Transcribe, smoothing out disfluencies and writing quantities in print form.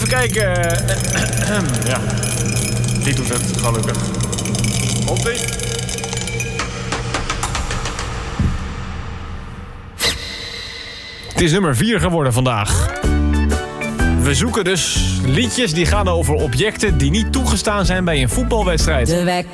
Even kijken. Ja, die doet het, gelukkig. Komt-ie. Het is nummer 4 geworden vandaag. We zoeken dus liedjes die gaan over objecten die niet toegestaan zijn bij een voetbalwedstrijd.